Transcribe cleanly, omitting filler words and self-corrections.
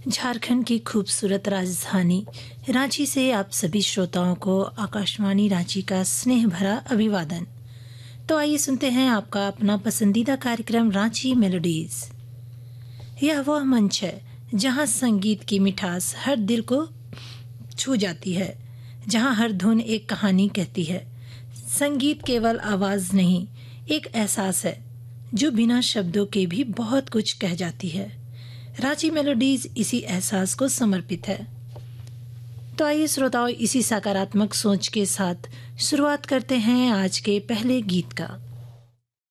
झारखंड की खूबसूरत राजधानी रांची से आप सभी श्रोताओं को आकाशवाणी रांची का स्नेह भरा अभिवादन। तो आइए सुनते हैं आपका अपना पसंदीदा कार्यक्रम रांची मेलोडीज। यह वह मंच है जहां संगीत की मिठास हर दिल को छू जाती है, जहां हर धुन एक कहानी कहती है। संगीत केवल आवाज नहीं, एक एहसास है जो बिना शब्दों के भी बहुत कुछ कह जाती है। रांची मेलोडीज इसी एहसास को समर्पित है। तो आइए श्रोताओं, इसी सकारात्मक सोच के साथ शुरुआत करते हैं आज के पहले गीत का।